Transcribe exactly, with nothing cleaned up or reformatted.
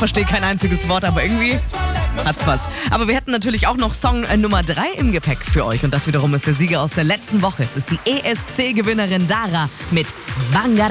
verstehe kein einziges Wort, aber irgendwie hat's was. Aber wir hätten natürlich auch noch Song äh, Nummer drei im Gepäck für euch. Und das wiederum ist der Sieger aus der letzten Woche. Es ist die E S C-Gewinnerin Dara mit Bangara.